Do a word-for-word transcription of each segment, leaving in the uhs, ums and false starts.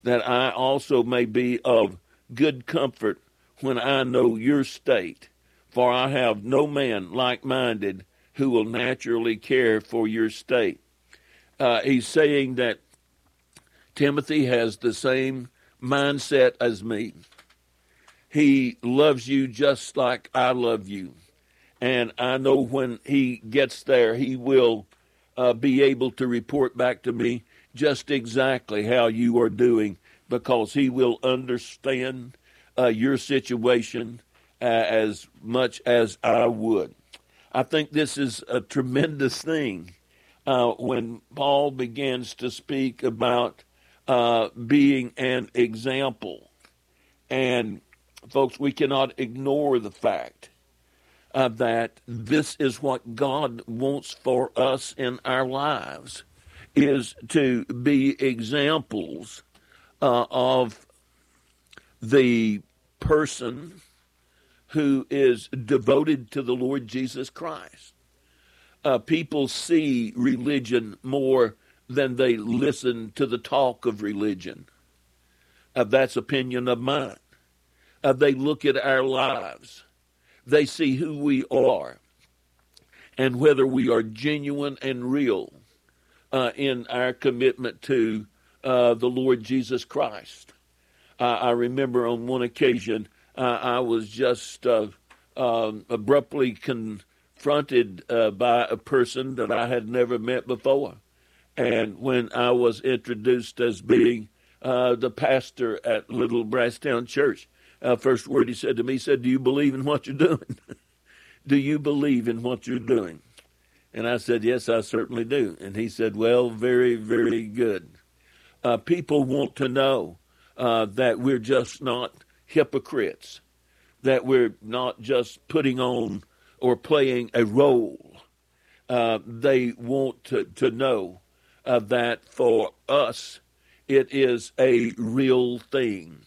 that I also may be of good comfort when I know your state. For I have no man like-minded who will naturally care for your state. Uh, he's saying that Timothy has the same mindset as me. He loves you just like I love you. And I know when he gets there, he will uh, be able to report back to me just exactly how you are doing, because he will understand uh, your situation uh, as much as I would. I think this is a tremendous thing uh, when Paul begins to speak about uh, being an example. And folks, we cannot ignore the fact uh, that this is what God wants for us in our lives, is to be examples uh, of the person who is devoted to the Lord Jesus Christ. Uh, people see religion more than they listen to the talk of religion. Uh, that's opinion of mine. Uh, they look at our lives. They see who we are and whether we are genuine and real uh, in our commitment to uh, the Lord Jesus Christ. Uh, I remember on one occasion uh, I was just uh, um, abruptly confronted uh, by a person that I had never met before. And when I was introduced as being uh, the pastor at Little Brasstown Church, Uh, first word he said to me, he said, "Do you believe in what you're doing? Do you believe in what you're doing?" And I said, "Yes, I certainly do." And he said, "Well, very, very good." Uh, people want to know uh, that we're just not hypocrites, that we're not just putting on or playing a role. Uh, they want to, to know uh, that for us, it is a real thing.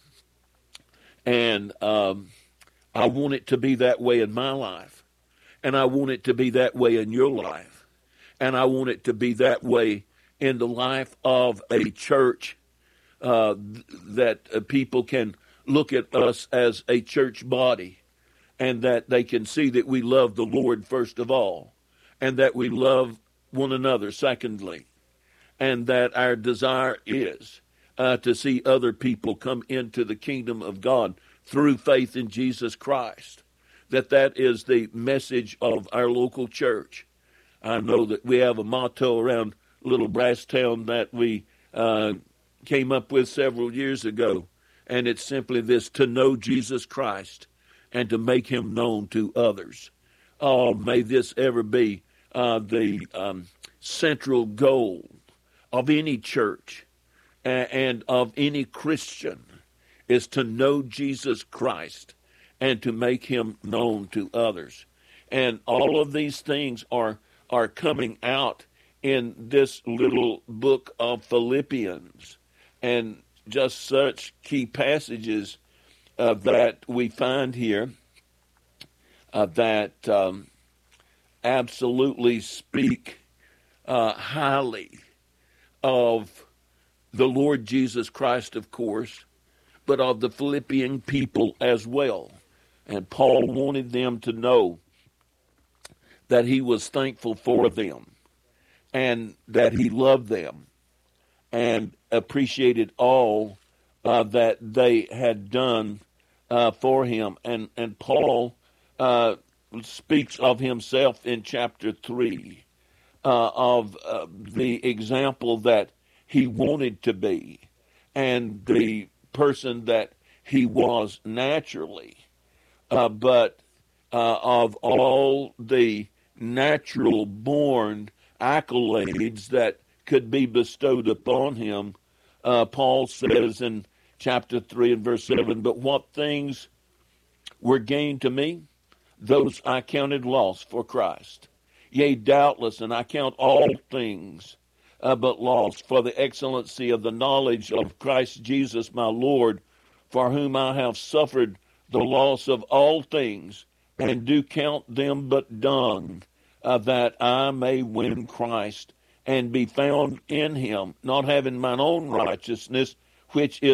And um, I want it to be that way in my life. And I want it to be that way in your life. And I want it to be that way in the life of a church, uh, th- that uh, people can look at us as a church body, and that they can see that we love the Lord first of all, and that we love one another secondly, and that our desire is Uh, to see other people come into the kingdom of God through faith in Jesus Christ. That that is the message of our local church. I know that we have a motto around Little Brasstown that we uh, came up with several years ago, and it's simply this: to know Jesus Christ and to make him known to others. Oh, may this ever be uh, the um, central goal of any church and of any Christian, is to know Jesus Christ and to make him known to others. And all of these things are are coming out in this little book of Philippians, and just such key passages uh, that we find here uh, that um, absolutely speak uh, highly of the Lord Jesus Christ, of course, but of the Philippian people as well. And Paul wanted them to know that he was thankful for them and that he loved them and appreciated all uh, that they had done uh, for him. And, and Paul uh, speaks of himself in chapter three uh, of uh, the example that he wanted to be, and the person that he was naturally, uh, but uh, of all the natural-born accolades that could be bestowed upon him, uh, Paul says in chapter three and verse seven, "But what things were gained to me, those I counted loss for Christ. Yea, doubtless, and I count all things Uh, but lost for the excellency of the knowledge of Christ Jesus my Lord, for whom I have suffered the loss of all things, and do count them but dung, uh, that I may win Christ, and be found in him, not having mine own righteousness, which is